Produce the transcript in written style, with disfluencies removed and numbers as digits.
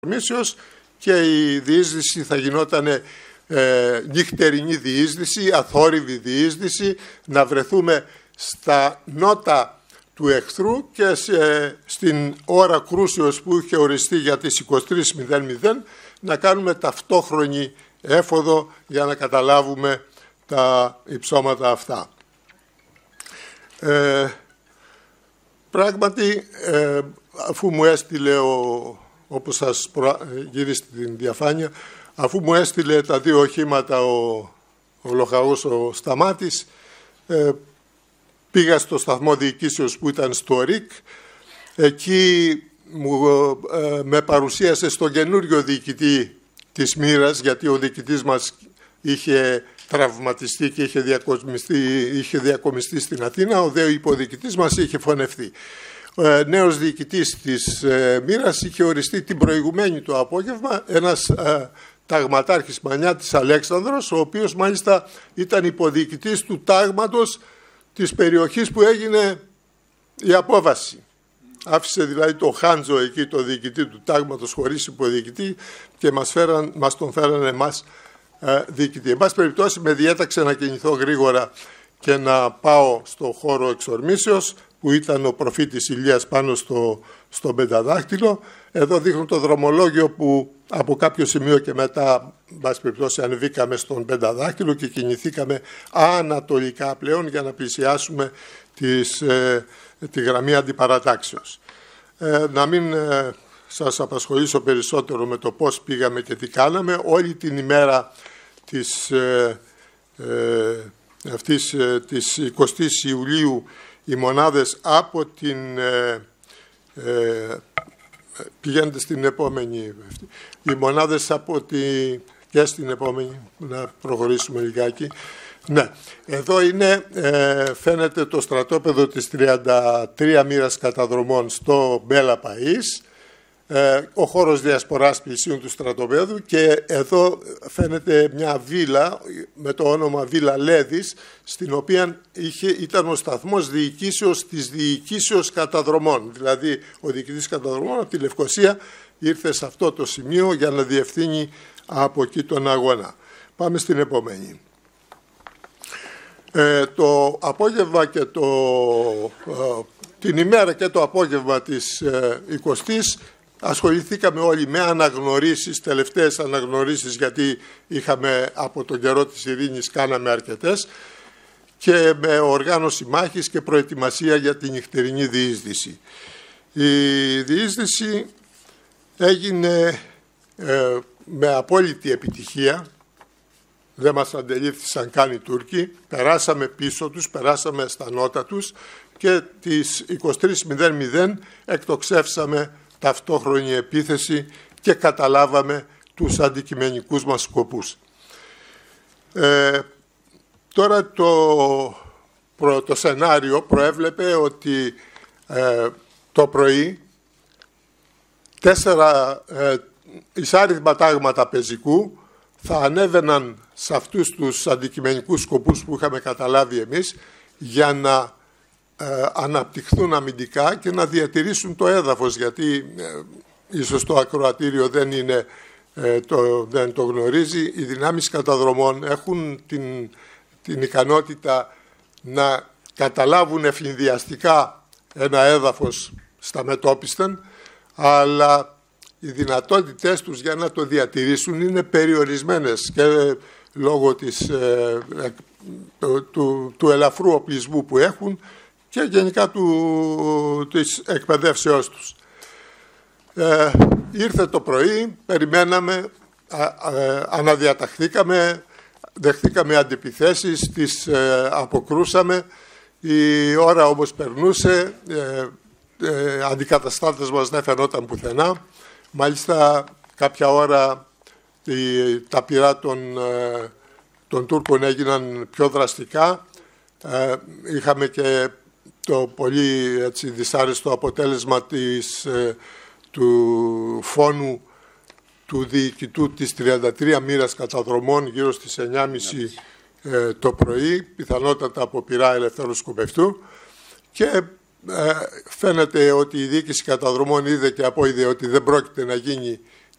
εξορμήσεως και η διείσδυση θα γινόταν νυχτερινή διείσδυση, αθόρυβη διείσδυση, να βρεθούμε στα νότα του εχθρού και στην ώρα κρούσεως που είχε οριστεί για τις 23:00 να κάνουμε ταυτόχρονη έφοδο για να καταλάβουμε τα υψώματα αυτά. Πράγματι, αφού μου έστειλε όπως σας γύρισε την διαφάνεια, αφού μου έστειλε τα δύο οχήματα ο λοχαγός ο Σταμάτης, πήγα στο σταθμό διοικήσεως που ήταν στο ΡΙΚ. Εκεί με παρουσίασε στον καινούριο διοικητή της Μοίρας, γιατί ο διοικητής μας είχε τραυματιστεί και είχε διακομιστεί στην Αθήνα. Ο δε υποδιοικητής μας είχε φωνευτεί. Ο νέος διοικητής της Μοίρας είχε οριστεί την προηγουμένη το απόγευμα ένας ταγματάρχης Μανιάτης Αλέξανδρος, ο οποίος μάλιστα ήταν υποδιοικητής του τάγματος της περιοχής που έγινε η απόβαση. Άφησε δηλαδή το Χάντζο εκεί, το διοικητή του τάγματος, χωρίς υποδιοικητή, και μας τον φέρανε εμάς διοικητή. Εν πάση περιπτώσει, με διέταξε να κινηθώ γρήγορα και να πάω στο χώρο εξορμήσεως, που ήταν ο προφήτης Ηλίας πάνω στο πενταδάχτυλο. Εδώ δείχνουν το δρομολόγιο που από κάποιο σημείο και μετά, εν πάση περιπτώσει, ανεβήκαμε στον πενταδάχτυλο και κινηθήκαμε ανατολικά πλέον για να πλησιάσουμε τη γραμμή αντιπαρατάξεως. Να μην σας απασχολήσω περισσότερο με το πώς πήγαμε και τι κάναμε. Όλη την ημέρα της 20ης Ιουλίου οι μονάδες από την... πηγαίνετε στην επόμενη. Οι μονάδες από και στην επόμενη, να προχωρήσουμε λιγάκι. Ναι, εδώ είναι, φαίνεται το στρατόπεδο της 33 μοίρας καταδρομών στο Μπέλα Παΐς, ο χώρος διασποράς πλησίων του στρατοπέδου, και εδώ φαίνεται μια βίλα με το όνομα Βίλα Λέδης, στην οποία ήταν ο σταθμός διοικήσεως της διοικήσεως καταδρομών. Δηλαδή ο διοικητής καταδρομών από τη Λευκοσία ήρθε σε αυτό το σημείο για να διευθύνει από εκεί τον αγώνα. Πάμε στην επόμενη. Το απόγευμα και την ημέρα και το απόγευμα της 20ης ασχοληθήκαμε όλοι με αναγνωρίσεις, τελευταίες αναγνωρίσεις, γιατί είχαμε από τον καιρό της ειρήνης κάναμε αρκετές, και με οργάνωση μάχης και προετοιμασία για την νυχτερινή διείσδυση. Η διείσδυση έγινε με απόλυτη επιτυχία. Δεν μας αντελήφθησαν καν οι Τούρκοι, περάσαμε πίσω τους, περάσαμε στα νότα τους και τις 23:00 εκτοξεύσαμε ταυτόχρονη επίθεση και καταλάβαμε τους αντικειμενικούς μας σκοπούς. Τώρα το σενάριο προέβλεπε ότι το πρωί 4 εισάριθμα τάγματα πεζικού θα ανέβαιναν σε αυτούς τους αντικειμενικούς σκοπούς που είχαμε καταλάβει εμείς, για να αναπτυχθούν αμυντικά και να διατηρήσουν το έδαφος, γιατί ίσως το ακροατήριο δεν το γνωρίζει. Οι δυνάμεις καταδρομών έχουν την ικανότητα να καταλάβουν ευνηδιαστικά ένα έδαφος στα μετώπισθεν, αλλά οι δυνατότητες τους για να το διατηρήσουν είναι περιορισμένες και λόγω του ελαφρού οπλισμού που έχουν και γενικά της εκπαιδεύσεώς τους. Ήρθε το πρωί, περιμέναμε, αναδιαταχθήκαμε, δεχθήκαμε αντιπιθέσεις, τις αποκρούσαμε. Η ώρα όμως περνούσε, αντικαταστάτες μας δεν φαινόταν πουθενά. Μάλιστα κάποια ώρα τα πυρά των Τούρκων έγιναν πιο δραστικά. Είχαμε και το πολύ δυσάρεστο αποτέλεσμα του φόνου του διοικητού της 33 μοίρας καταδρομών γύρω στις 9:30 το πρωί, πιθανότατα από πυρά ελευθέρου σκοπευτού, και φαίνεται ότι η διοίκηση καταδρομών είδε και απόειδε ότι δεν πρόκειται να γίνει